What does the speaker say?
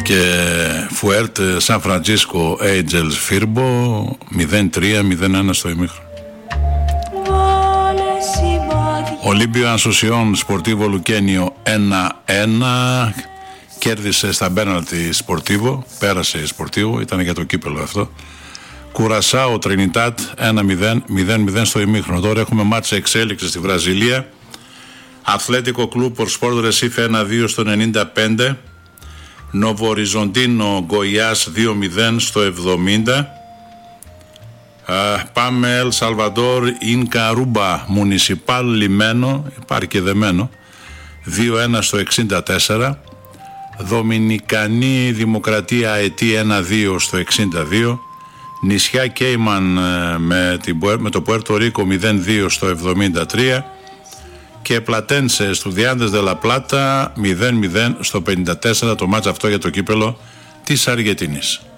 και Φουέρτ Σαν Φραντζίσκο Έιτζελς Φίρμπο 0-3-0-1 στο ημίχρονο. Ολύμπιο Ανσοσιόν Σπορτίβο Λουκένιο 1-1. Κέρδισε στα πέναλτι Σπορτίβο. Πέρασε η Σπορτίβο, ήταν για το κύπελο αυτό. Κουρασάο Τρινιτάτ 1-0, 0-0 στο ημίχρονο. Τώρα έχουμε μάτσα εξέλιξη στη Βραζιλία. Αθλέτικο Κλουπ Πορσπόρτ Ρεσίφε 1-2 στο 95. Νοβοριζοντίνο Γκοϊάς 2-0 στο 70. Πάμε Ελ Σαλβαντόρ Ίνκα Ρούμπα Μουνισιπάλ Λιμένο, υπάρχει και δεμένο, 2-1 στο 64. Δομινικανή Δημοκρατία Αετή 1-2 στο 62. Νησιά Κέιμαν με το Πουέρτο Ρίκο 0-2 στο 73. Και Πλατένσε Στουδιάντες Δε Λα Πλάτα 0-0 στο 54, το μάτς αυτό για το κύπελο της Αργεντινής.